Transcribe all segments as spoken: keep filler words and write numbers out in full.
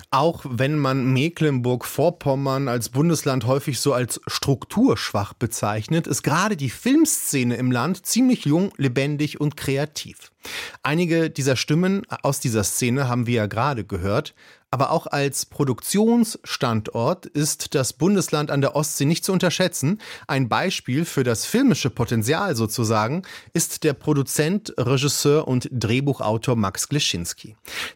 Auch wenn man Mecklenburg-Vorpommern als Bundesland häufig so als strukturschwach bezeichnet, ist gerade die Filmszene im Land ziemlich jung, lebendig und kreativ. Einige dieser Stimmen aus dieser Szene haben wir ja gerade gehört. Aber auch als Produktionsstandort ist das Bundesland an der Ostsee nicht zu unterschätzen. Ein Beispiel für das filmische Potenzial sozusagen ist der Produzent, Regisseur und Drehbuchautor Max Gleschinski.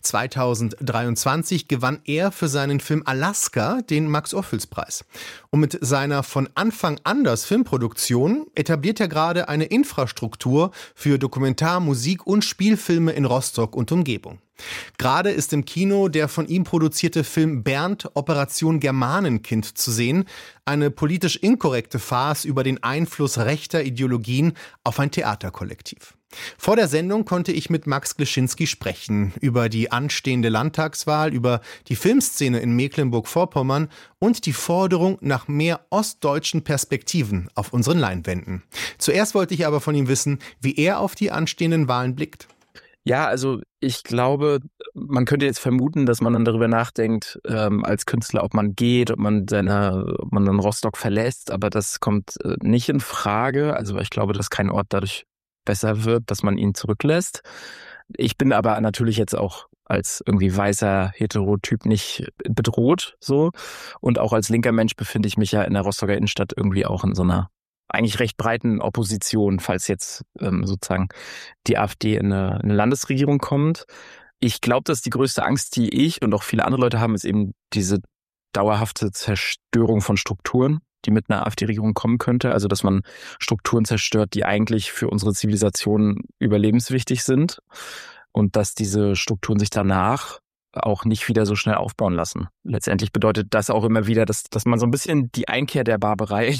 zweitausenddreiundzwanzig gewann er für seinen Film Alaska den Max-Ophüls-Preis. Und mit seiner von Anfang an das Filmproduktion etabliert er gerade eine Infrastruktur für Dokumentar-, Musik- und Spielfilme in Rostock und Umgebung. Gerade ist im Kino der von ihm produzierte Film Bernd Operation Germanenkind zu sehen, eine politisch inkorrekte Farce über den Einfluss rechter Ideologien auf ein Theaterkollektiv. Vor der Sendung konnte ich mit Max Gleschinski sprechen über die anstehende Landtagswahl, über die Filmszene in Mecklenburg-Vorpommern und die Forderung nach mehr ostdeutschen Perspektiven auf unseren Leinwänden. Zuerst wollte ich aber von ihm wissen, wie er auf die anstehenden Wahlen blickt. Ja, also ich glaube, man könnte jetzt vermuten, dass man dann darüber nachdenkt, ähm, als Künstler, ob man geht, ob man seine, ob man dann Rostock verlässt, aber das kommt äh, nicht in Frage. Also ich glaube, dass kein Ort dadurch besser wird, dass man ihn zurücklässt. Ich bin aber natürlich jetzt auch als irgendwie weißer Heterotyp nicht bedroht, so. Und auch als linker Mensch befinde ich mich ja in der Rostocker Innenstadt irgendwie auch in so einer eigentlich recht breiten Opposition, falls jetzt ähm, sozusagen die AfD in eine, in eine Landesregierung kommt. Ich glaube, dass die größte Angst, die ich und auch viele andere Leute haben, ist eben diese dauerhafte Zerstörung von Strukturen, die mit einer AfD-Regierung kommen könnte. Also, dass man Strukturen zerstört, die eigentlich für unsere Zivilisation überlebenswichtig sind und dass diese Strukturen sich danach auch nicht wieder so schnell aufbauen lassen. Letztendlich bedeutet das auch immer wieder, dass, dass man so ein bisschen die Einkehr der Barbarei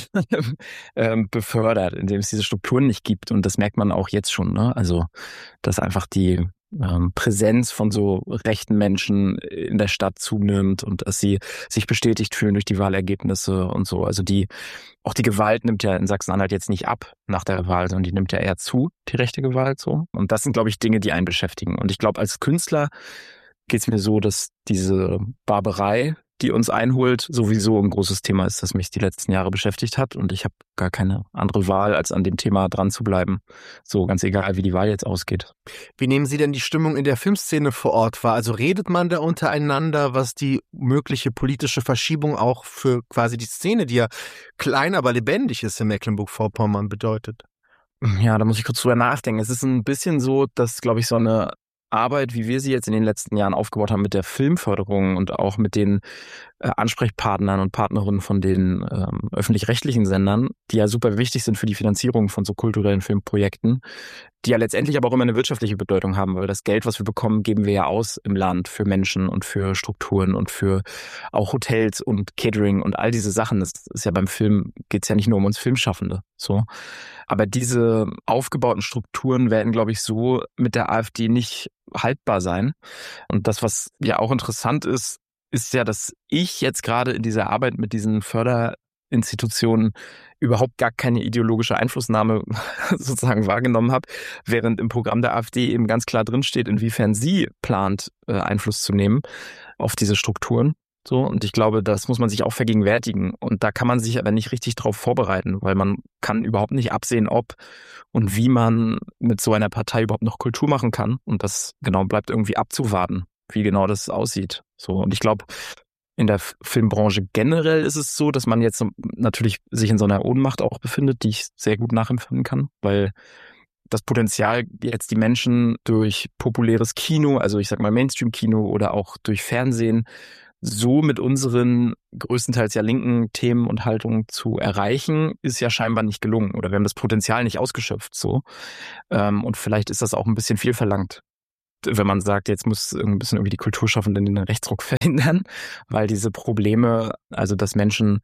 ähm, befördert, indem es diese Strukturen nicht gibt. Und das merkt man auch jetzt schon, ne? Also, dass einfach die ähm, Präsenz von so rechten Menschen in der Stadt zunimmt und dass sie sich bestätigt fühlen durch die Wahlergebnisse und so. Also die, auch die Gewalt nimmt ja in Sachsen-Anhalt jetzt nicht ab nach der Wahl, sondern die nimmt ja eher zu, die rechte Gewalt so. Und das sind, glaube ich, Dinge, die einen beschäftigen. Und ich glaube, als Künstler geht es mir so, dass diese Barbarei, die uns einholt, sowieso ein großes Thema ist, das mich die letzten Jahre beschäftigt hat. Und ich habe gar keine andere Wahl, als an dem Thema dran zu bleiben. So ganz egal, wie die Wahl jetzt ausgeht. Wie nehmen Sie denn die Stimmung in der Filmszene vor Ort wahr? Also redet man da untereinander, was die mögliche politische Verschiebung auch für quasi die Szene, die ja klein, aber lebendig ist in Mecklenburg-Vorpommern, bedeutet? Ja, da muss ich kurz drüber nachdenken. Es ist ein bisschen so, dass, glaube ich, so eine Arbeit, wie wir sie jetzt in den letzten Jahren aufgebaut haben mit der Filmförderung und auch mit den äh, Ansprechpartnern und Partnerinnen von den ähm, öffentlich-rechtlichen Sendern, die ja super wichtig sind für die Finanzierung von so kulturellen Filmprojekten, die ja letztendlich aber auch immer eine wirtschaftliche Bedeutung haben, weil das Geld, was wir bekommen, geben wir ja aus im Land für Menschen und für Strukturen und für auch Hotels und Catering und all diese Sachen. Das ist ja beim Film, geht's ja nicht nur um uns Filmschaffende, so. Aber diese aufgebauten Strukturen werden, glaube ich, so mit der AfD nicht haltbar sein. Und das, was ja auch interessant ist, ist ja, dass ich jetzt gerade in dieser Arbeit mit diesen Förderinstitutionen überhaupt gar keine ideologische Einflussnahme sozusagen wahrgenommen habe, während im Programm der AfD eben ganz klar drinsteht, inwiefern sie plant, Einfluss zu nehmen auf diese Strukturen. So, und ich glaube, das muss man sich auch vergegenwärtigen. Und da kann man sich aber nicht richtig drauf vorbereiten, weil man kann überhaupt nicht absehen, ob und wie man mit so einer Partei überhaupt noch Kultur machen kann. Und das genau bleibt irgendwie abzuwarten, wie genau das aussieht. So, und ich glaube, in der Filmbranche generell ist es so, dass man jetzt natürlich sich in so einer Ohnmacht auch befindet, die ich sehr gut nachempfinden kann, weil das Potenzial, jetzt die Menschen durch populäres Kino, also ich sag mal Mainstream-Kino oder auch durch Fernsehen, so mit unseren größtenteils ja linken Themen und Haltungen zu erreichen, ist ja scheinbar nicht gelungen. Oder wir haben das Potenzial nicht ausgeschöpft, so. Und vielleicht ist das auch ein bisschen viel verlangt, wenn man sagt, jetzt muss ein bisschen irgendwie die Kulturschaffenden den Rechtsruck verhindern, weil diese Probleme, also dass Menschen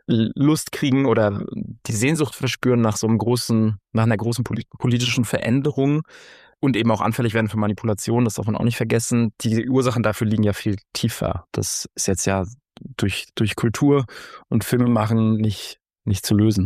Lust kriegen oder die Sehnsucht verspüren nach so einem großen, nach einer großen politischen Veränderung, und eben auch anfällig werden für Manipulation, das darf man auch nicht vergessen. Die Ursachen dafür liegen ja viel tiefer. Das ist jetzt ja durch, durch Kultur und Filmemachen nicht, nicht zu lösen.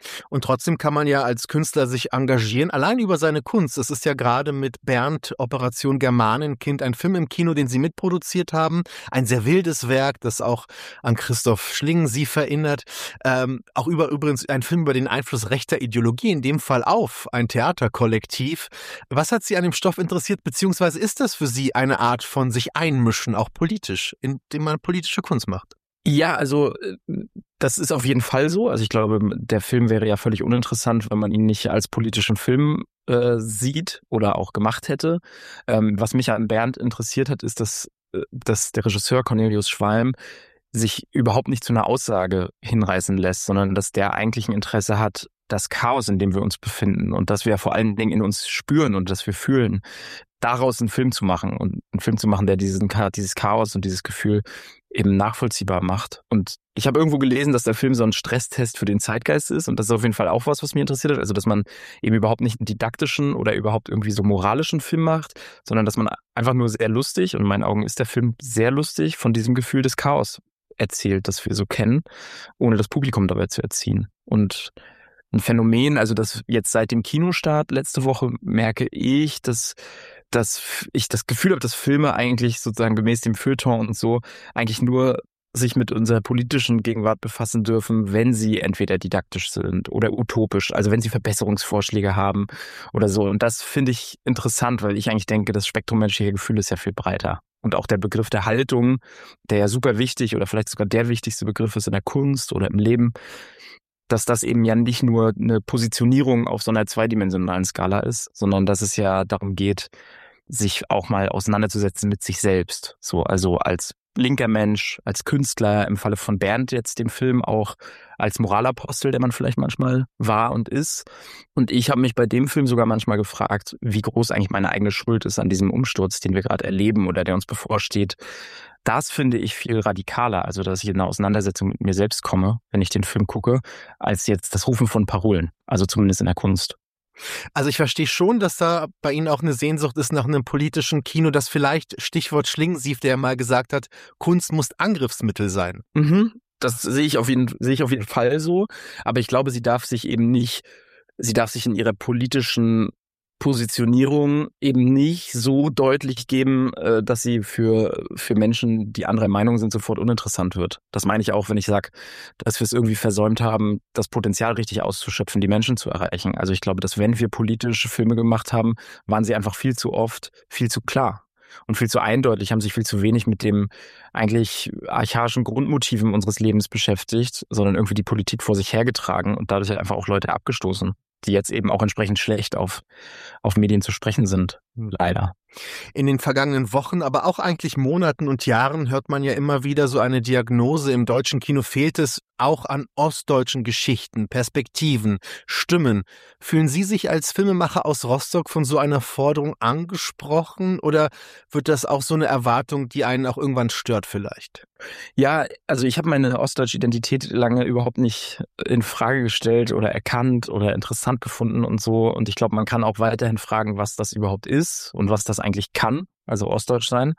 Und trotzdem kann man ja als Künstler sich engagieren, allein über seine Kunst. Es ist ja gerade mit Bernd Operation Germanenkind ein Film im Kino, den Sie mitproduziert haben. Ein sehr wildes Werk, das auch an Christoph Schlingensief erinnert. Ähm, auch über übrigens ein Film über den Einfluss rechter Ideologie, in dem Fall auf ein Theaterkollektiv. Was hat Sie an dem Stoff interessiert, beziehungsweise ist das für Sie eine Art von sich einmischen, auch politisch, indem man politische Kunst macht? Ja, also das ist auf jeden Fall so. Also ich glaube, der Film wäre ja völlig uninteressant, wenn man ihn nicht als politischen Film äh, sieht oder auch gemacht hätte. Ähm, was mich an Bernd interessiert hat, ist, dass, dass der Regisseur Cornelius Schwalm sich überhaupt nicht zu einer Aussage hinreißen lässt, sondern dass der eigentlich ein Interesse hat, das Chaos, in dem wir uns befinden und das wir vor allen Dingen in uns spüren und das wir fühlen, daraus einen Film zu machen und einen Film zu machen, der diesen, dieses Chaos und dieses Gefühl eben nachvollziehbar macht. Und ich habe irgendwo gelesen, dass der Film so ein Stresstest für den Zeitgeist ist und das ist auf jeden Fall auch was, was mich interessiert hat. Also, dass man eben überhaupt nicht einen didaktischen oder überhaupt irgendwie so moralischen Film macht, sondern dass man einfach nur sehr lustig, und in meinen Augen ist der Film sehr lustig, von diesem Gefühl des Chaos erzählt, das wir so kennen, ohne das Publikum dabei zu erziehen. Und ein Phänomen, also das jetzt seit dem Kinostart letzte Woche merke ich, dass, dass ich das Gefühl habe, dass Filme eigentlich sozusagen gemäß dem Feuilleton und so eigentlich nur sich mit unserer politischen Gegenwart befassen dürfen, wenn sie entweder didaktisch sind oder utopisch, also wenn sie Verbesserungsvorschläge haben oder so. Und das finde ich interessant, weil ich eigentlich denke, das Spektrum menschlicher Gefühle ist ja viel breiter. Und auch der Begriff der Haltung, der ja super wichtig oder vielleicht sogar der wichtigste Begriff ist in der Kunst oder im Leben, dass das eben ja nicht nur eine Positionierung auf so einer zweidimensionalen Skala ist, sondern dass es ja darum geht, sich auch mal auseinanderzusetzen mit sich selbst. So, also als linker Mensch, als Künstler, im Falle von Bernd jetzt dem Film auch als Moralapostel, der man vielleicht manchmal war und ist. Und ich habe mich bei dem Film sogar manchmal gefragt, wie groß eigentlich meine eigene Schuld ist an diesem Umsturz, den wir gerade erleben oder der uns bevorsteht. Das finde ich viel radikaler, also dass ich in eine Auseinandersetzung mit mir selbst komme, wenn ich den Film gucke, als jetzt das Rufen von Parolen, also zumindest in der Kunst. Also ich verstehe schon, dass da bei Ihnen auch eine Sehnsucht ist nach einem politischen Kino, das vielleicht, Stichwort Schlingensief, der ja mal gesagt hat, Kunst muss Angriffsmittel sein. Mhm. Das sehe ich auf jeden, sehe ich auf jeden Fall so, aber ich glaube, sie darf sich eben nicht, sie darf sich in ihrer politischen Positionierung eben nicht so deutlich geben, dass sie für, für Menschen, die anderer Meinung sind, sofort uninteressant wird. Das meine ich auch, wenn ich sage, dass wir es irgendwie versäumt haben, das Potenzial richtig auszuschöpfen, die Menschen zu erreichen. Also ich glaube, dass wenn wir politische Filme gemacht haben, waren sie einfach viel zu oft viel zu klar und viel zu eindeutig, haben sich viel zu wenig mit dem eigentlich archaischen Grundmotiven unseres Lebens beschäftigt, sondern irgendwie die Politik vor sich hergetragen und dadurch halt einfach auch Leute abgestoßen, die jetzt eben auch entsprechend schlecht auf, auf Medien zu sprechen sind, leider. In den vergangenen Wochen, aber auch eigentlich Monaten und Jahren hört man ja immer wieder so eine Diagnose. Im deutschen Kino fehlt es auch an ostdeutschen Geschichten, Perspektiven, Stimmen. Fühlen Sie sich als Filmemacher aus Rostock von so einer Forderung angesprochen oder wird das auch so eine Erwartung, die einen auch irgendwann stört vielleicht? Ja, also ich habe meine ostdeutsche Identität lange überhaupt nicht in Frage gestellt oder erkannt oder interessant gefunden und so. Und ich glaube, man kann auch weiterhin fragen, was das überhaupt ist und was das eigentlich kann, also ostdeutsch sein.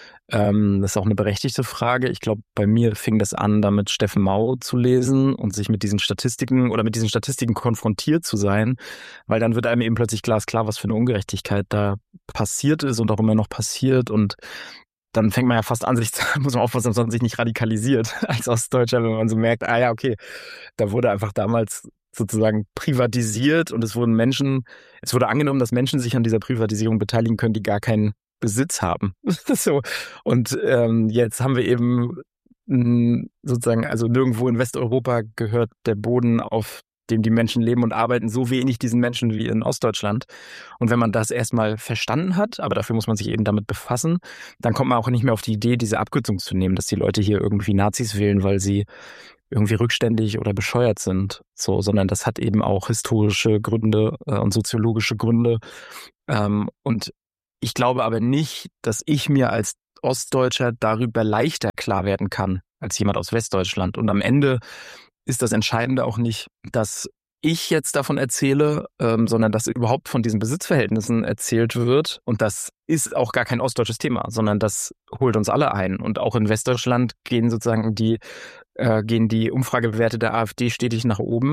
Ähm, das ist auch eine berechtigte Frage. Ich glaube, bei mir fing das an, damit Steffen Mau zu lesen und sich mit diesen Statistiken oder mit diesen Statistiken konfrontiert zu sein, weil dann wird einem eben plötzlich glasklar, was für eine Ungerechtigkeit da passiert ist und auch immer noch passiert. Und dann fängt man ja fast an, sich, muss man aufpassen, dass man sich nicht radikalisiert als Ostdeutscher, wenn man so merkt, ah ja, okay, da wurde einfach damals sozusagen privatisiert und es wurden Menschen, es wurde angenommen, dass Menschen sich an dieser Privatisierung beteiligen können, die gar keinen Besitz haben. So. Und ähm, jetzt haben wir eben mh, sozusagen, also nirgendwo in Westeuropa gehört der Boden, auf dem die Menschen leben und arbeiten, so wenig diesen Menschen wie in Ostdeutschland. Und wenn man das erstmal verstanden hat, aber dafür muss man sich eben damit befassen, dann kommt man auch nicht mehr auf die Idee, diese Abkürzung zu nehmen, dass die Leute hier irgendwie Nazis wählen, weil sie irgendwie rückständig oder bescheuert sind, so, sondern das hat eben auch historische Gründe äh, und soziologische Gründe. Ähm, und ich glaube aber nicht, dass ich mir als Ostdeutscher darüber leichter klar werden kann als jemand aus Westdeutschland. Und am Ende ist das Entscheidende auch nicht, dass ich jetzt davon erzähle, ähm, sondern dass überhaupt von diesen Besitzverhältnissen erzählt wird. Und das ist auch gar kein ostdeutsches Thema, sondern das holt uns alle ein. Und auch in Westdeutschland gehen sozusagen die, äh, gehen die Umfragewerte der AfD stetig nach oben,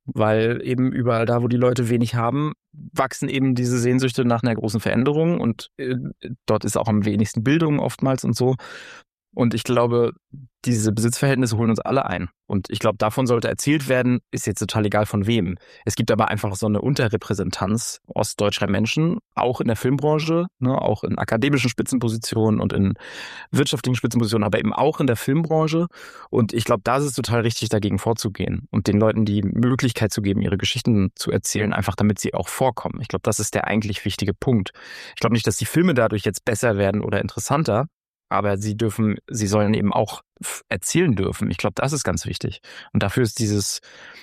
weil eben überall da, wo die Leute wenig haben, wachsen eben diese Sehnsüchte nach einer großen Veränderung und äh, dort ist auch am wenigsten Bildung oftmals und so. Und ich glaube, diese Besitzverhältnisse holen uns alle ein. Und ich glaube, davon sollte erzählt werden, ist jetzt total egal von wem. Es gibt aber einfach so eine Unterrepräsentanz ostdeutscher Menschen, auch in der Filmbranche, ne, auch in akademischen Spitzenpositionen und in wirtschaftlichen Spitzenpositionen, aber eben auch in der Filmbranche. Und ich glaube, da ist es total richtig, dagegen vorzugehen und den Leuten die Möglichkeit zu geben, ihre Geschichten zu erzählen, einfach damit sie auch vorkommen. Ich glaube, das ist der eigentlich wichtige Punkt. Ich glaube nicht, dass die Filme dadurch jetzt besser werden oder interessanter, aber sie dürfen, sie sollen eben auch erzählen dürfen. Ich glaube, das ist ganz wichtig. Und dafür ist dieses,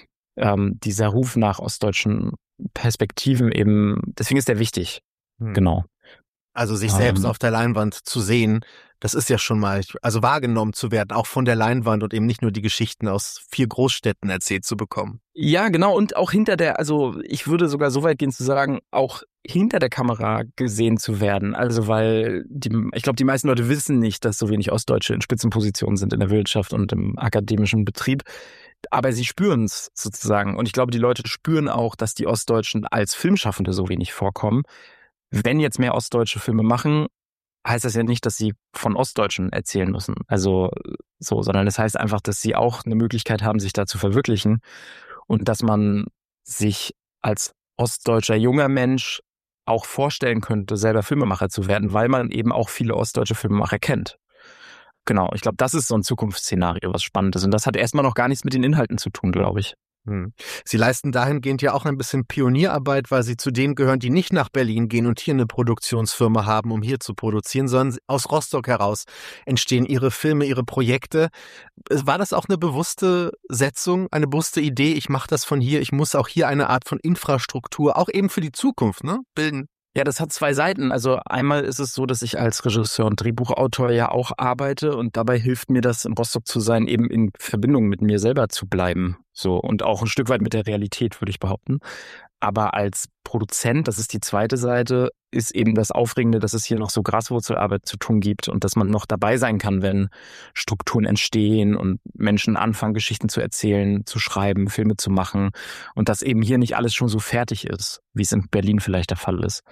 ähm, dieser Ruf nach ostdeutschen Perspektiven eben, deswegen ist der wichtig. Hm. Genau. Also sich selbst ähm, auf der Leinwand zu sehen, das ist ja schon mal, also wahrgenommen zu werden, auch von der Leinwand und eben nicht nur die Geschichten aus vier Großstädten erzählt zu bekommen. Ja, genau. Und auch hinter der, also ich würde sogar so weit gehen zu sagen, auch hinter der Kamera gesehen zu werden. Also weil die, ich glaube, die meisten Leute wissen nicht, dass so wenig Ostdeutsche in Spitzenpositionen sind in der Wirtschaft und im akademischen Betrieb. Aber sie spüren es sozusagen. Und ich glaube, die Leute spüren auch, dass die Ostdeutschen als Filmschaffende so wenig vorkommen. Wenn jetzt mehr ostdeutsche Filme machen, heißt das ja nicht, dass sie von Ostdeutschen erzählen müssen. Also so, sondern das heißt einfach, dass sie auch eine Möglichkeit haben, sich da zu verwirklichen und dass man sich als ostdeutscher junger Mensch auch vorstellen könnte, selber Filmemacher zu werden, weil man eben auch viele ostdeutsche Filmemacher kennt. Genau, ich glaube, das ist so ein Zukunftsszenario, was spannend ist. Und das hat erstmal noch gar nichts mit den Inhalten zu tun, glaube ich. Sie leisten dahingehend ja auch ein bisschen Pionierarbeit, weil Sie zu denen gehören, die nicht nach Berlin gehen und hier eine Produktionsfirma haben, um hier zu produzieren, sondern aus Rostock heraus entstehen Ihre Filme, Ihre Projekte. War das auch eine bewusste Setzung, eine bewusste Idee, ich mache das von hier, ich muss auch hier eine Art von Infrastruktur, auch eben für die Zukunft, ne, bilden? Ja, das hat zwei Seiten. Also einmal ist es so, dass ich als Regisseur und Drehbuchautor ja auch arbeite und dabei hilft mir das, in Rostock zu sein, eben in Verbindung mit mir selber zu bleiben. So und auch ein Stück weit mit der Realität, würde ich behaupten. Aber als Produzent, das ist die zweite Seite, ist eben das Aufregende, dass es hier noch so Graswurzelarbeit zu tun gibt und dass man noch dabei sein kann, wenn Strukturen entstehen und Menschen anfangen, Geschichten zu erzählen, zu schreiben, Filme zu machen und dass eben hier nicht alles schon so fertig ist, wie es in Berlin vielleicht der Fall ist.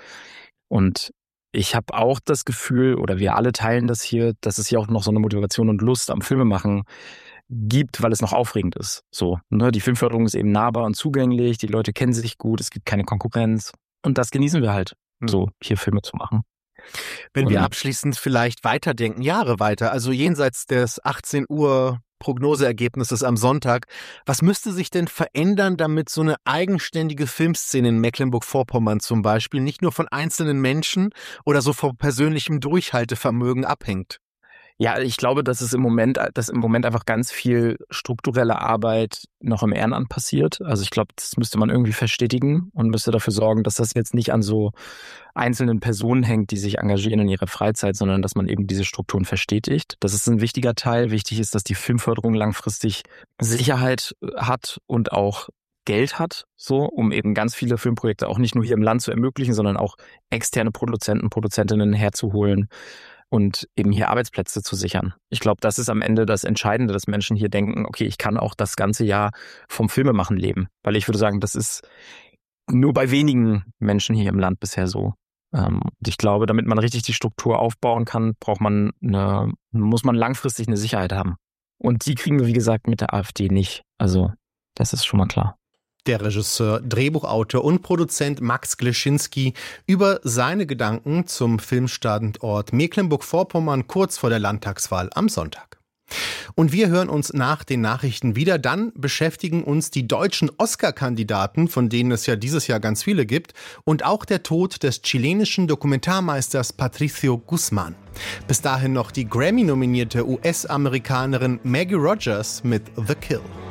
Und ich habe auch das Gefühl, oder wir alle teilen das hier, dass es hier auch noch so eine Motivation und Lust am Filmemachen gibt, weil es noch aufregend ist. So, ne? Die Filmförderung ist eben nahbar und zugänglich, die Leute kennen sich gut, es gibt keine Konkurrenz und das genießen wir halt, so hier Filme zu machen. Wenn und wir abschließend vielleicht weiterdenken, Jahre weiter, also jenseits des achtzehn Uhr Prognoseergebnisses am Sonntag, was müsste sich denn verändern, damit so eine eigenständige Filmszene in Mecklenburg-Vorpommern zum Beispiel nicht nur von einzelnen Menschen oder so von persönlichem Durchhaltevermögen abhängt? Ja, ich glaube, dass es im Moment, dass im Moment einfach ganz viel strukturelle Arbeit noch im Ehrenamt passiert. Also ich glaube, das müsste man irgendwie verstetigen und müsste dafür sorgen, dass das jetzt nicht an so einzelnen Personen hängt, die sich engagieren in ihrer Freizeit, sondern dass man eben diese Strukturen verstetigt. Das ist ein wichtiger Teil. Wichtig ist, dass die Filmförderung langfristig Sicherheit hat und auch Geld hat, so, um eben ganz viele Filmprojekte auch nicht nur hier im Land zu ermöglichen, sondern auch externe Produzenten, Produzentinnen herzuholen und eben hier Arbeitsplätze zu sichern. Ich glaube, das ist am Ende das Entscheidende, dass Menschen hier denken, okay, ich kann auch das ganze Jahr vom Filmemachen leben. Weil ich würde sagen, das ist nur bei wenigen Menschen hier im Land bisher so. Und ich glaube, damit man richtig die Struktur aufbauen kann, braucht man eine, muss man langfristig eine Sicherheit haben. Und die kriegen wir, wie gesagt, mit der AfD nicht. Also, das ist schon mal klar. Der Regisseur, Drehbuchautor und Produzent Max Gleschinski über seine Gedanken zum Filmstandort Mecklenburg-Vorpommern kurz vor der Landtagswahl am Sonntag. Und wir hören uns nach den Nachrichten wieder. Dann beschäftigen uns die deutschen Oscar-Kandidaten, von denen es ja dieses Jahr ganz viele gibt, und auch der Tod des chilenischen Dokumentarmeisters Patricio Guzmán. Bis dahin noch die Grammy-nominierte U S-Amerikanerin Maggie Rogers mit The Kill.